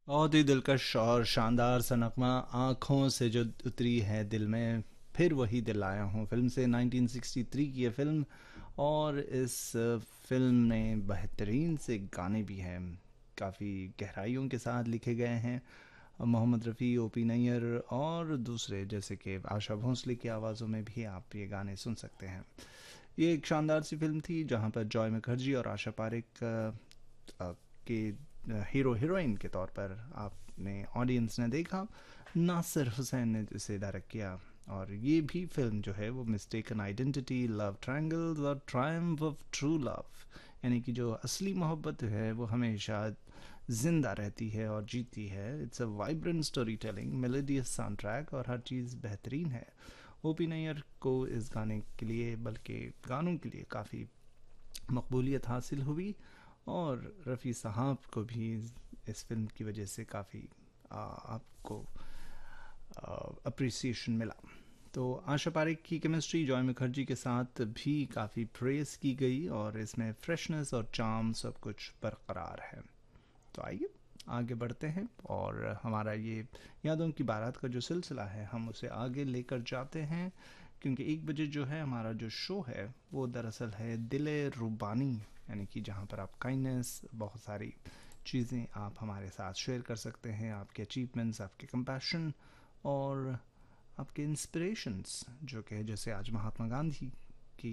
बहुत ही दिलकश और शानदार सा नगमा, आँखों से जो उतरी है दिल में, फिर वही दिल आया हूँ फिल्म से। 1963 की ये फिल्म, और इस फिल्म में बेहतरीन से गाने भी हैं, काफ़ी गहराइयों के साथ लिखे गए हैं। मोहम्मद रफ़ी, ओपी नैयर और दूसरे जैसे कि आशा भोंसले की आवाज़ों में भी आप ये गाने सुन सकते हैं। ये एक शानदार सी फिल्म थी जहाँ पर जॉय मुखर्जी और आशा पारेख के हीरो हीरोइन के तौर पर आपने ऑडियंस ने देखा। नासिर हुसैन ने इसे डायरेक्ट किया, और ये भी फिल्म जो है वो मिस्टेकन आइडेंटिटी, लव ट्रायंगल और ट्रायम्फ ऑफ ट्रू लव, यानी कि जो असली मोहब्बत है वो हमेशा जिंदा रहती है और जीती है। It's a vibrant story telling, melodious sound track, और हर चीज़ बेहतरीन है। ओपी नैयर को इस गाने के लिए, बल्कि गानों के लिए, काफ़ी मकबूलियत हासिल हुई, और रफ़ी साहब को भी इस फिल्म की वजह से काफ़ी आपको अप्रिसिएशन मिला। तो आशा पारेख की केमिस्ट्री जॉय मुखर्जी के साथ भी काफ़ी प्रेस की गई, और इसमें फ्रेशनेस और चार्म सब कुछ बरकरार है। तो आइए आगे बढ़ते हैं, और हमारा ये यादों की बारात का जो सिलसिला है हम उसे आगे लेकर जाते हैं, क्योंकि 1 बजे जो है हमारा जो शो है वो दरअसल है दिले रुबानी, यानी कि जहाँ पर आप काइंडनेस, बहुत सारी चीज़ें आप हमारे साथ शेयर कर सकते हैं, आपके अचीवमेंट्स, आपके कंपैशन और आपके इंस्पिरेशंस, जो कि जैसे आज महात्मा गांधी की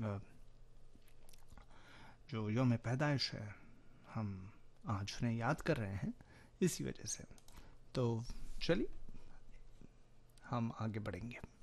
जो योम पैदाइश है, हम आज उन्हें याद कर रहे हैं इसी वजह से। तो चलिए हम आगे बढ़ेंगे।